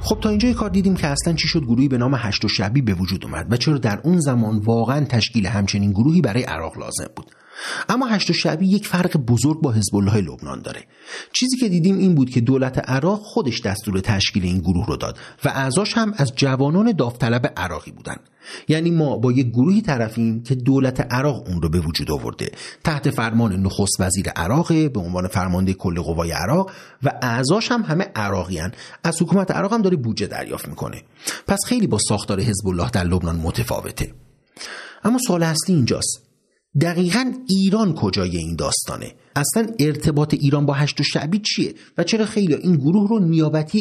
خب تا اینجای کار دیدیم که اصلا چی شد گروهی به نام هشت الشعبی به وجود اومد و چرا در اون زمان واقعا تشکیل همچنین گروهی برای عراق لازم بود. اما هشت الشعبی یک فرق بزرگ با حزب الله لبنان داره. چیزی که دیدیم این بود که دولت عراق خودش دستور تشکیل این گروه رو داد و اعضاش هم از جوانان داوطلب عراقی بودن. یعنی ما با یک گروهی طرفیم که دولت عراق اون رو به وجود آورده، تحت فرمان نخست وزیر عراق به عنوان فرمانده کل قوای عراق و اعضاش هم همه عراقیان. از حکومت عراق هم داره بودجه دریافت میکنه. پس خیلی با ساختار حزب الله در لبنان متفاوته. اما سوال اصلی اینجاست، دقیقاً ایران کجای این داستانه؟ اصلا ارتباط ایران با هشت الشعبی چیه و چرا خیلی این گروه رو نیابتی